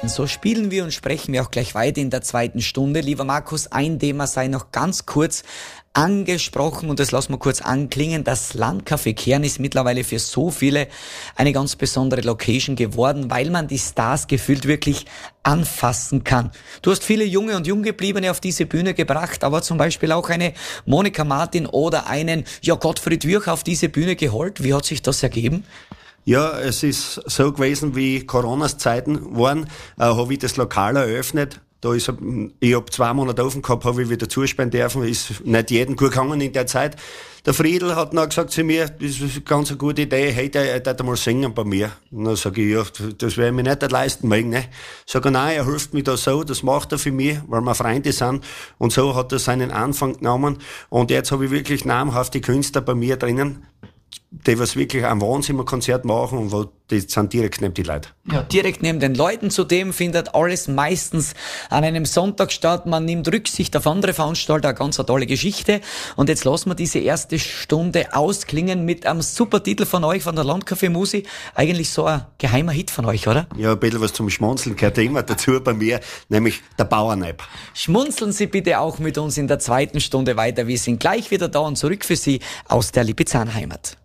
So spielen wir und sprechen wir auch gleich weiter in der zweiten Stunde. Lieber Markus, ein Thema sei noch ganz kurz angesprochen und das lassen wir kurz anklingen. Das Landcafé Kern ist mittlerweile für so viele eine ganz besondere Location geworden, weil man die Stars gefühlt wirklich anfassen kann. Du hast viele junge und Junggebliebene auf diese Bühne gebracht, aber zum Beispiel auch eine Monika Martin oder einen Gottfried Würch auf diese Bühne geholt. Wie hat sich das ergeben? Ja, es ist so gewesen, wie Coronas Zeiten waren, habe ich das Lokal eröffnet. Ich hab 2 Monate offen gehabt, habe ich wieder zusperren dürfen. Ist nicht jedem gut gegangen in der Zeit. Der Friedl hat dann gesagt zu mir, das ist eine ganz gute Idee, heute er mal singen bei mir. Und dann sage ich, ja, das werde ich mir nicht leisten mögen, ne? Sag ich, nein, er hilft mir da so, das macht er für mich, weil wir Freunde sind. Und so hat er seinen Anfang genommen. Und jetzt habe ich wirklich namhafte Künstler bei mir drinnen, die was wirklich ein Wohnzimmerkonzert machen und wo die sind direkt neben die Leute. Ja, direkt neben den Leuten. Zudem findet alles meistens an einem Sonntag statt. Man nimmt Rücksicht auf andere Veranstalter, eine ganz tolle Geschichte. Und jetzt lassen wir diese erste Stunde ausklingen mit einem super Titel von euch, von der Landcafé Musi. Eigentlich so ein geheimer Hit von euch, oder? Ja, ein bisschen was zum Schmunzeln gehört immer dazu bei mir, nämlich der Bauerneib. Schmunzeln Sie bitte auch mit uns in der zweiten Stunde weiter. Wir sind gleich wieder da und zurück für Sie aus der Lipizzaner Heimat.